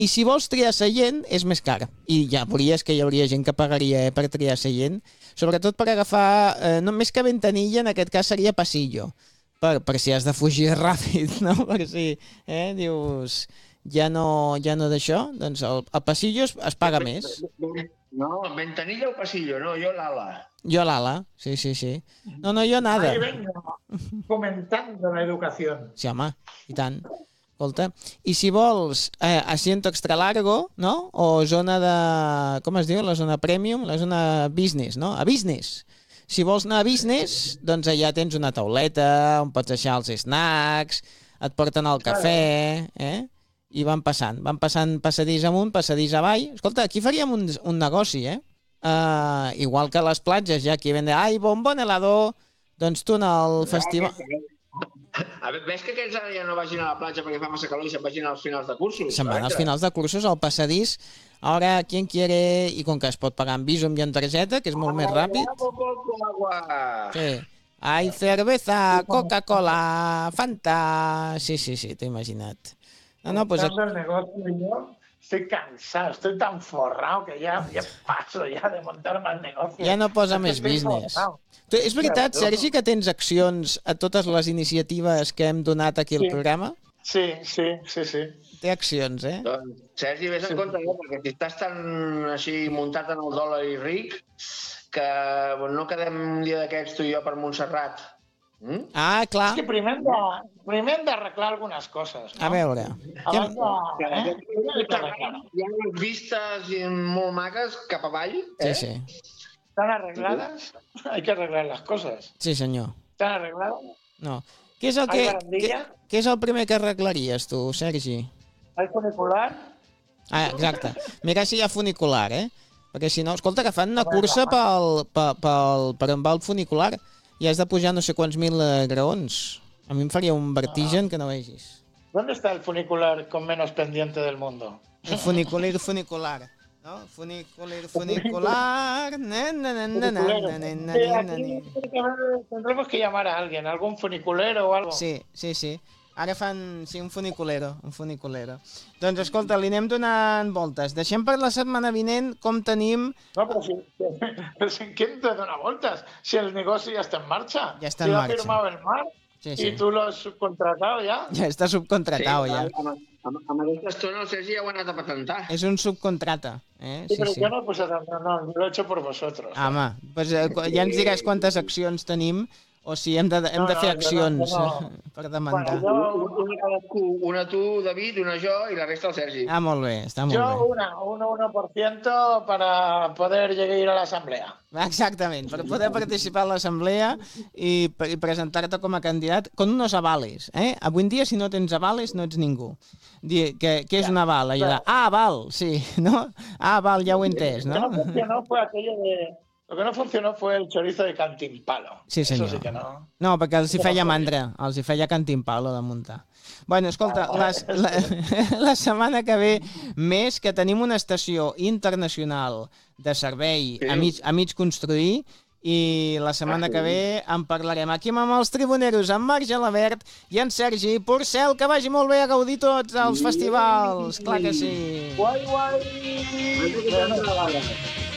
I si vols triar seient, és més car. I ja veuries que hi hauria gent que pagaria per triar seient, sobretot per agafar, no, més que ventanilla, en aquest cas seria passillo, per si has de fugir ràpid, no? Per si dius, ja no d'això, doncs el passillo es paga més. No, ventanilla o pasillo, no, jo l'ala. Jo l'ala, sí. No, jo nada. Ahí venga, fomentando la educación. Sí, home, i tant. Escolta, i si vols asiento extra largo, no? O zona de... com es diu? La zona premium? La zona business, no? A business. Si vols anar a business, doncs allà tens una tauleta on pots deixar els snacks, et porten el cafè, i van passant passadís amunt, passadís avall. Escolta, aquí faríem un negoci, igual que a les platges, ja aquí vende, ai, bombón helado, doncs tu en el festival... A veure, ves que aquells ara ja no vagin a la platja perquè fa massa calor i se'n vagin als finals de cursos? Se'n van als finals de cursos, al passadís. Ara, ¿quién quiere? I com que es pot pagar amb Bizum i en targeta, que és molt més ràpid. Sí. Hay cerveza, Coca-Cola, Fanta... Sí, t'he imaginat. No, pues... el negocio y yo estoy cansado, estoy tan forrado que ya paso ya de montarme el negocio. Ja no posa més business. És veritat, Sergi, que tens accions a totes les iniciatives que hem donat aquí al programa? Sí. Té accions, Doncs, Sergi, vés en compte, perquè si estàs tan així muntat en el dòlar i ric, que no quedem un dia d'aquests tu i jo per Montserrat. Ah, clar. És que primer hem d'arreglar algunes coses, no? A veure. Hi ha unes vistes molt maques cap avall. Sí. ¿Están arregladas? Hay que arreglar las cosas. Sí, senyor. ¿Están arregladas? No. Què és el primer que arreglaries, tu, Sergi? ¿Hay funicular? Ah, exacte. Mira si hi ha funicular, Perquè si no, escolta, que fan una cursa per on va el funicular i has de pujar no sé quants mil graons. A mi em faria un vertigen que no vegis. ¿Dónde está el funicular con menos pendiente del mundo? El funicular. ¿No? Funicular. Tendremos que llamar a alguien, algún funiculero o algo. Sí. Ara fan, un funiculero. Doncs escolta, li anem donant voltes. Deixem per la setmana vinent com tenim... No, pero si ¿quién te da vueltas? Si el negocio ya está en marcha. Ya está en marcha. Ha firmado el mar y tú lo has subcontratado ya. Ja està subcontratat, ja. Amb aquesta estona el Sergi ja ho ha anat a patentar. És un subcontrata. Sí, pero yo no, pues no, lo he hecho por vosotros. Home, pues ja ens diràs quantes accions tenim o si hem de fer accions per demandar. Una tu, David, una jo i la resta el Sergi. Ah, molt bé, està molt bé. Yo un 1% para poder llegar a ir a la asamblea. Exactament, per poder participar a l'assemblea i presentar-te com a candidat con unos avales. Avui en dia, si no tens avales, no ets ningú. Què és un aval? Aval, sí, no? Aval, ja ho he entès, no? Lo que no funcionó fue aquello de... Lo que no funcionó fue el chorizo de Cantimpalo. Sí, senyor. Eso sí que no. No, perquè els hi feia mandra, els hi feia Cantimpalo de muntar. Bueno, escolta, la setmana que ve més, que tenim una estació internacional de servei a mig construir, i la setmana que ve en parlarem aquí amb els tribuneros, en Marc Gelabert i en Sergi Porcel. Que vagi molt bé, a gaudir tots els festivals, clar que sí. Guai!